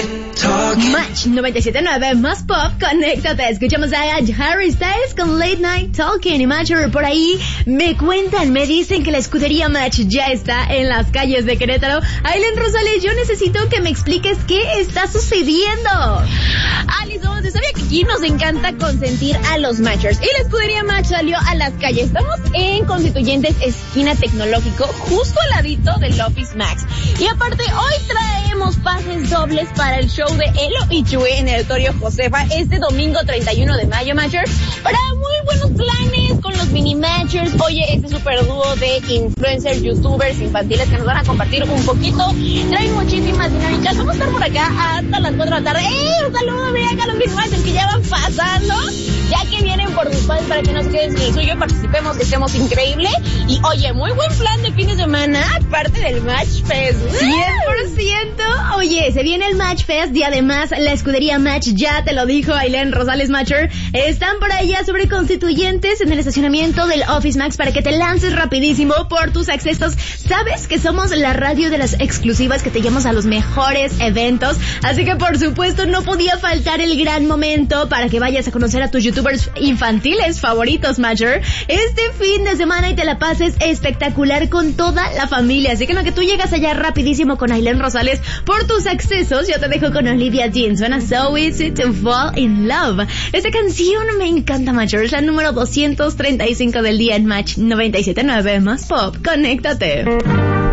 Match 97.9 más pop, conéctate. Escuchamos a Harry Styles con Late Night Talking. Y Matcher, por ahí me cuentan, me dicen que la escudería Match ya está en las calles de Querétaro. Aileen Rosales, yo necesito que me expliques qué está sucediendo. Alison, ¿se sabía que aquí nos encanta consentir a los Matchers? Y la escudería Match salió a las calles. Estamos en Constituyentes, esquina Tecnológico, justo al ladito del Office Max. Y aparte, hoy traemos pases dobles para el show de Elo y Chuy en el Auditorio Josefa este domingo 31 de mayo, Matchers, para muy buenos planes con los mini Matchers. Oye, este super dúo de influencers, youtubers infantiles que nos van a compartir un poquito. Traen muchísimas dinámicas. Vamos a estar por acá hasta las 4 de la tarde. Un saludo, mira acá a los mini Matchers que ya van pasando, ya que vienen por sus padres para que no se queden sin el suyo, participemos, que estemos increíble. Y oye, muy buen plan de fin de semana, parte del Match Fest. 100%. Oye, se viene el Match Fest y además la escudería Match, ya te lo dijo Aileen Rosales Matcher, están por allá sobre Constituyentes en el estacionamiento del Office Max para que te lances rapidísimo por tus accesos. Sabes que somos la radio de las exclusivas que te llevamos a los mejores eventos, así que por supuesto no podía faltar el gran momento para que vayas a conocer a tus youtubers infantiles favoritos, Matcher, este fin de semana y te la pases espectacular con toda la familia. Así que en lo que tú llegas allá rapidísimo con Aileen Rosales por tus accesos, yo te dejo con Olivia Dean. Suena So Easy to Fall in Love. Esta canción me encanta, Matcher. Es la número 235 del día en Match 97.9 más pop. Conéctate.